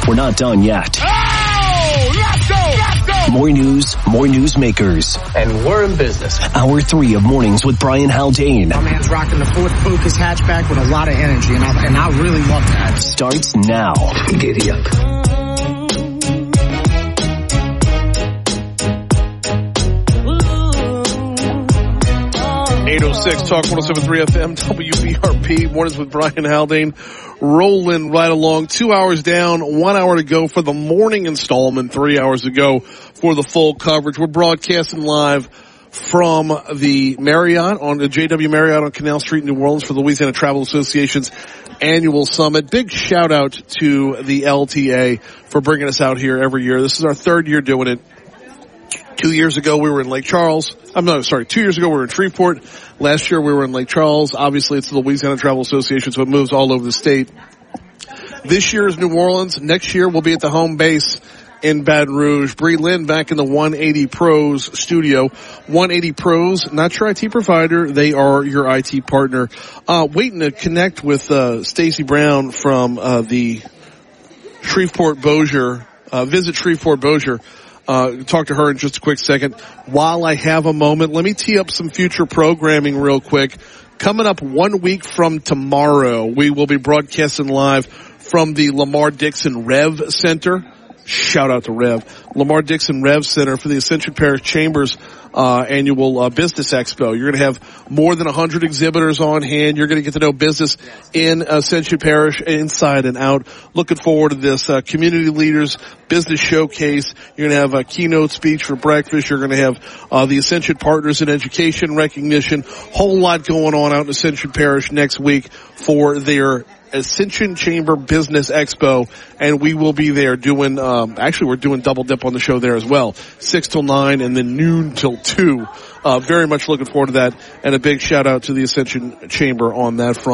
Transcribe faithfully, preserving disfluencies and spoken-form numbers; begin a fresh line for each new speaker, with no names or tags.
We're not done yet.
Oh, let's go, let's go.
More news, more newsmakers.
And we're in business.
Hour three of Mornings with Brian Haldane.
My man's rocking the Ford Focus hatchback with a lot of energy, and I, and I really love that.
Starts now.
Giddy up.
eight oh six Talk one oh seven point three F M W B R P. Mornings with Brian Haldane. Rolling right along. Two hours down, one hour to go for the morning installment, three hours to go for the full coverage. We're broadcasting live from the Marriott on the J W Marriott on Canal Street in New Orleans for the Louisiana Travel Association's annual summit. Big shout out to the L T A for bringing us out here every year. This is our third year doing it. Two years ago, we were in Lake Charles. I'm not sorry. Two years ago, we were in Shreveport. Last year, we were in Lake Charles. Obviously, it's the Louisiana Travel Association, so it moves all over the state. This year is New Orleans. Next year, we'll be at the home base in Baton Rouge. Bree Lynn back in the one eighty Pros studio. one eighty Pros, not your I T provider. They are your I T partner. Uh, waiting to connect with uh, Stacy Brown from uh, the Shreveport Bossier. Uh, visit Shreveport Bossier. Uh, talk to her in just a quick second. While I have a moment, let me tee up some future programming real quick. Coming up one week from tomorrow, we will be broadcasting live from the Lamar Dixon Rev Center. Shout out to Rev. Lamar Dixon Rev Center for the Ascension Parish Chambers uh, annual uh, business expo. You're going to have more than one hundred exhibitors on hand. You're going to get to know business in Ascension Parish inside and out. Looking forward to this uh, community leaders business showcase. You're going to have a keynote speech for breakfast. You're going to have uh, the Ascension Partners in Education recognition. Whole lot going on out in Ascension Parish next week for their Ascension Chamber Business Expo, and we will be there doing, um, actually we're doing double dip on the show there as well. six till nine and then noon till two. Uh, very much looking forward to that, and a big shout out to the Ascension Chamber on that front.